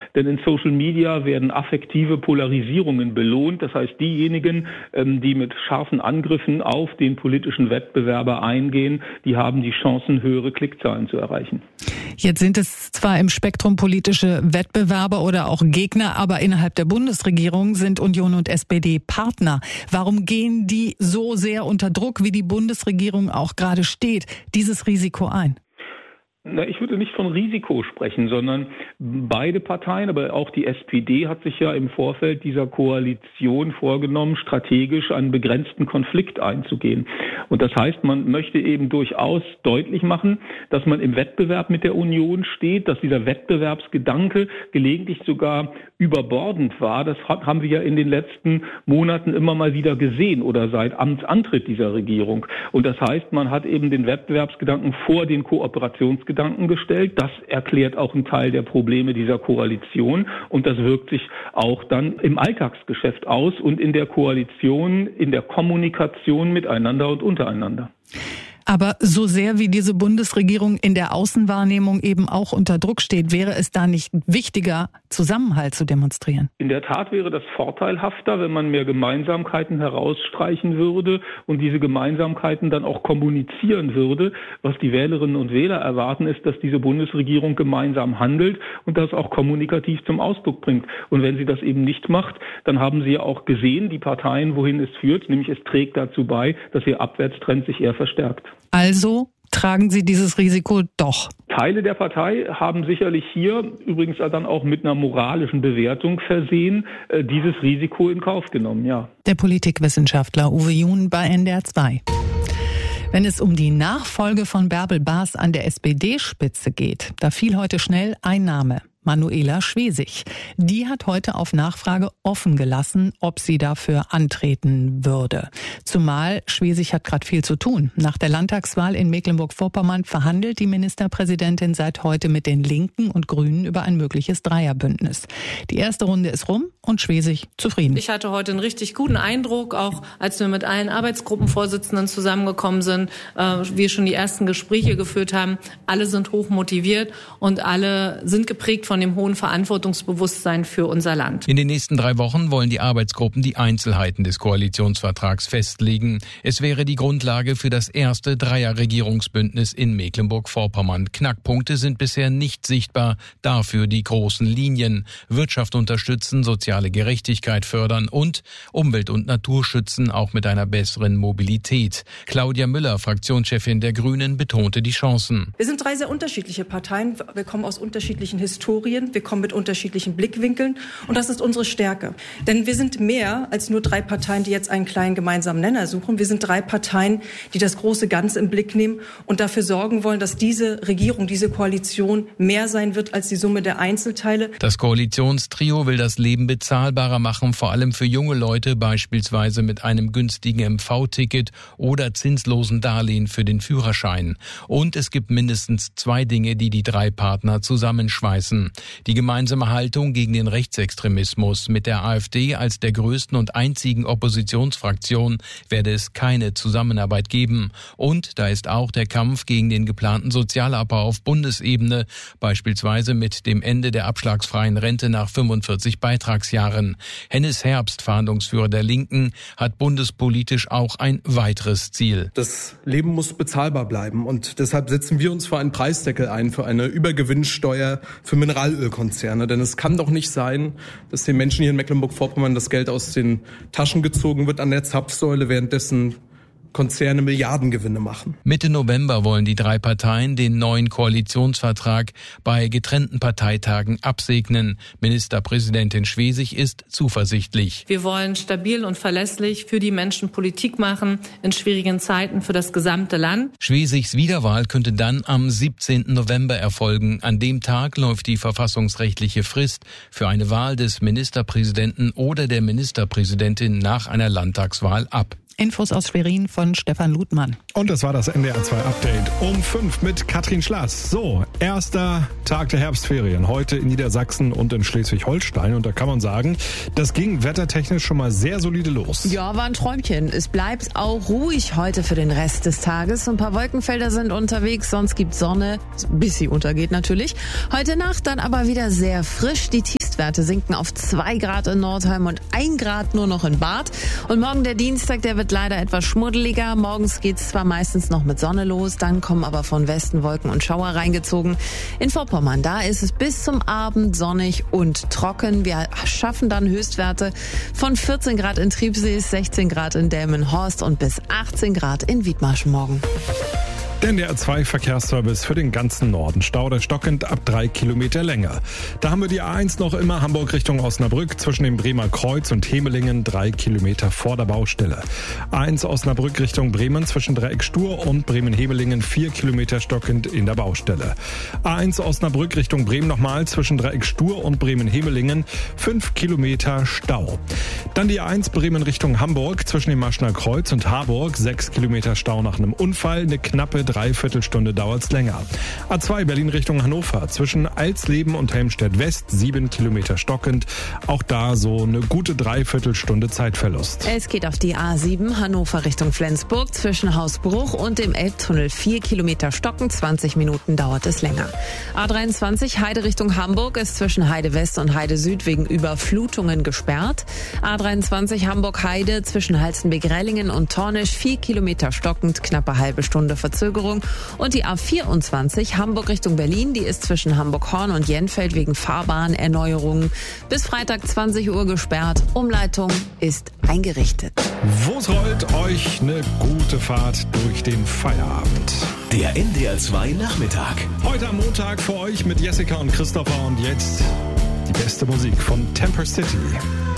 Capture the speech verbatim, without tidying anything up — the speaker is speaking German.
denn in Social Media werden affektive Polarisierungen belohnt. Das heißt, diejenigen, die mit scharfen Angriffen auf den politischen Wettbewerber eingehen, die haben die Chancen, höhere Klickzahlen zu erreichen. Jetzt sind es zwar im Spektrum politische Wettbewerber oder auch Gegner, aber innerhalb der Bundesregierung sind Union und S P D Partner. Warum gehen die so sehr unter Druck, wie die Bundesregierung auch gerade steht, dieses Risiko ein? Na, ich würde nicht von Risiko sprechen, sondern beide Parteien, aber auch die S P D hat sich ja im Vorfeld dieser Koalition vorgenommen, strategisch einen begrenzten Konflikt einzugehen. Und das heißt, man möchte eben durchaus deutlich machen, dass man im Wettbewerb mit der Union steht, dass dieser Wettbewerbsgedanke gelegentlich sogar überbordend war. Das haben wir ja in den letzten Monaten immer mal wieder gesehen oder seit Amtsantritt dieser Regierung. Und das heißt, man hat eben den Wettbewerbsgedanken vor den Kooperationsgedanken gestellt. Das erklärt auch einen Teil der Probleme dieser Koalition und das wirkt sich auch dann im Alltagsgeschäft aus und in der Koalition, in der Kommunikation miteinander und untereinander. Aber so sehr wie diese Bundesregierung in der Außenwahrnehmung eben auch unter Druck steht, wäre es da nicht wichtiger, Zusammenhalt zu demonstrieren? In der Tat wäre das vorteilhafter, wenn man mehr Gemeinsamkeiten herausstreichen würde und diese Gemeinsamkeiten dann auch kommunizieren würde. Was die Wählerinnen und Wähler erwarten, ist, dass diese Bundesregierung gemeinsam handelt und das auch kommunikativ zum Ausdruck bringt. Und wenn sie das eben nicht macht, dann haben sie ja auch gesehen, die Parteien, wohin es führt, nämlich es trägt dazu bei, dass ihr Abwärtstrend sich eher verstärkt. Also tragen Sie dieses Risiko doch? Teile der Partei haben sicherlich hier, übrigens dann auch mit einer moralischen Bewertung versehen, dieses Risiko in Kauf genommen, ja. Der Politikwissenschaftler Uwe Jun bei N D R zwei. Wenn es um die Nachfolge von Bärbel Baas an der S P D-Spitze geht, da fiel heute schnell ein Name. Manuela Schwesig. Die hat heute auf Nachfrage offen gelassen, ob sie dafür antreten würde. Zumal Schwesig hat gerade viel zu tun. Nach der Landtagswahl in Mecklenburg-Vorpommern verhandelt die Ministerpräsidentin seit heute mit den Linken und Grünen über ein mögliches Dreierbündnis. Die erste Runde ist rum und Schwesig zufrieden. Ich hatte heute einen richtig guten Eindruck, auch als wir mit allen Arbeitsgruppenvorsitzenden zusammengekommen sind, äh, wir schon die ersten Gespräche geführt haben. Alle sind hoch motiviert und alle sind geprägt von dem hohen Verantwortungsbewusstsein für unser Land. In den nächsten drei Wochen wollen die Arbeitsgruppen die Einzelheiten des Koalitionsvertrags festlegen. Es wäre die Grundlage für das erste Dreierregierungsbündnis in Mecklenburg-Vorpommern. Knackpunkte sind bisher nicht sichtbar, dafür die großen Linien. Wirtschaft unterstützen, soziale Gerechtigkeit fördern und Umwelt und Natur schützen, auch mit einer besseren Mobilität. Claudia Müller, Fraktionschefin der Grünen, betonte die Chancen. Wir sind drei sehr unterschiedliche Parteien. Wir kommen aus unterschiedlichen Historien. Wir kommen mit unterschiedlichen Blickwinkeln und das ist unsere Stärke. Denn wir sind mehr als nur drei Parteien, die jetzt einen kleinen gemeinsamen Nenner suchen. Wir sind drei Parteien, die das große Ganze im Blick nehmen und dafür sorgen wollen, dass diese Regierung, diese Koalition mehr sein wird als die Summe der Einzelteile. Das Koalitionstrio will das Leben bezahlbarer machen, vor allem für junge Leute, beispielsweise mit einem günstigen M V-Ticket oder zinslosen Darlehen für den Führerschein. Und es gibt mindestens zwei Dinge, die die drei Partner zusammenschweißen. Die gemeinsame Haltung gegen den Rechtsextremismus. Mit der AfD als der größten und einzigen Oppositionsfraktion werde es keine Zusammenarbeit geben. Und da ist auch der Kampf gegen den geplanten Sozialabbau auf Bundesebene, beispielsweise mit dem Ende der abschlagsfreien Rente nach fünfundvierzig Beitragsjahren. Hennes Herbst, Fahndungsführer der Linken, hat bundespolitisch auch ein weiteres Ziel. Das Leben muss bezahlbar bleiben und deshalb setzen wir uns für einen Preisdeckel ein, für eine Übergewinnsteuer für Mineralölkonzerne. Denn es kann doch nicht sein, dass den Menschen hier in Mecklenburg-Vorpommern das Geld aus den Taschen gezogen wird an der Zapfsäule, währenddessen Konzerne Milliardengewinne machen. Mitte November wollen die drei Parteien den neuen Koalitionsvertrag bei getrennten Parteitagen absegnen. Ministerpräsidentin Schwesig ist zuversichtlich. Wir wollen stabil und verlässlich für die Menschen Politik machen, in schwierigen Zeiten für das gesamte Land. Schwesigs Wiederwahl könnte dann am siebzehnten November erfolgen. An dem Tag läuft die verfassungsrechtliche Frist für eine Wahl des Ministerpräsidenten oder der Ministerpräsidentin nach einer Landtagswahl ab. Infos aus Schwerin von Stefan Ludmann. Und das war das N D R zwei Update um fünf mit Katrin Schlass. So, erster Tag der Herbstferien heute in Niedersachsen und in Schleswig-Holstein. Und da kann man sagen, das ging wettertechnisch schon mal sehr solide los. Ja, war ein Träumchen. Es bleibt auch ruhig heute für den Rest des Tages. Ein paar Wolkenfelder sind unterwegs, sonst gibt Sonne, bis sie untergeht natürlich. Heute Nacht dann aber wieder sehr frisch. Die Tiefstwerte sinken auf zwei Grad in Nordheim und ein Grad nur noch in Bad. Und morgen der Dienstag, der wird leider etwas schmuddeliger. Morgens geht's zwar meistens noch mit Sonne los, dann kommen aber von Westen Wolken und Schauer reingezogen. In Vorpommern, da ist es bis zum Abend sonnig und trocken. Wir schaffen dann Höchstwerte von vierzehn Grad in Triebsees, sechzehn Grad in Delmenhorst und bis achtzehn Grad in Wiedmarschen morgen. Der N D R zwei Verkehrsservice für den ganzen Norden. Stau oder stockend ab drei Kilometer länger. Da haben wir die A eins noch immer Hamburg Richtung Osnabrück zwischen dem Bremer Kreuz und Hemelingen drei Kilometer vor der Baustelle. A eins Osnabrück Richtung Bremen zwischen Dreieck Stur und Bremen-Hemelingen vier Kilometer stockend in der Baustelle. A eins Osnabrück Richtung Bremen nochmal zwischen Dreieck Stur und Bremen-Hemelingen fünf Kilometer Stau. Dann die A eins Bremen Richtung Hamburg zwischen dem Maschner Kreuz und Harburg sechs Kilometer Stau nach einem Unfall, eine knappe Dreiviertelstunde dauert's länger. A zwei Berlin Richtung Hannover zwischen Alsleben und Helmstedt West sieben Kilometer stockend. Auch da so eine gute Dreiviertelstunde Zeitverlust. Es geht auf die A sieben Hannover Richtung Flensburg zwischen Hausbruch und dem Elbtunnel vier Kilometer stockend. zwanzig Minuten dauert es länger. A dreiundzwanzig Heide Richtung Hamburg ist zwischen Heide West und Heide Süd wegen Überflutungen gesperrt. A dreiundzwanzig Hamburg Heide zwischen Halstenbek-Rellingen und Tornisch vier Kilometer stockend, knappe halbe Stunde Verzögerung. Und die A vierundzwanzig Hamburg Richtung Berlin, die ist zwischen Hamburg-Horn und Jenfeld wegen Fahrbahnerneuerungen bis Freitag zwanzig Uhr gesperrt. Umleitung ist eingerichtet. Wo's rollt, euch eine gute Fahrt durch den Feierabend. Der N D R zwei Nachmittag. Heute am Montag für euch mit Jessica und Christopher und jetzt die beste Musik von Temper City.